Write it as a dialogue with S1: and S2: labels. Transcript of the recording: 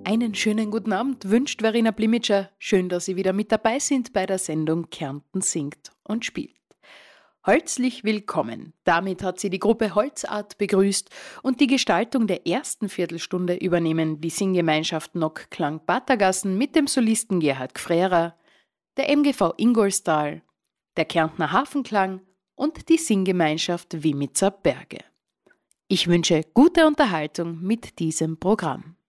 S1: Einen schönen guten Abend wünscht Verena Blimitscher. Schön, dass Sie wieder mit dabei sind bei der Sendung Kärnten singt und spielt. Herzlich willkommen. Damit hat sie die Gruppe Holzart begrüßt und die Gestaltung der ersten Viertelstunde übernehmen die Singgemeinschaft Nockklang Batergassen mit dem Solisten Gerhard Gfrera, der MGV Ingolstal, der Kärntner Hafenklang und die Singgemeinschaft Wimitzer Berge. Ich wünsche gute Unterhaltung mit diesem Programm.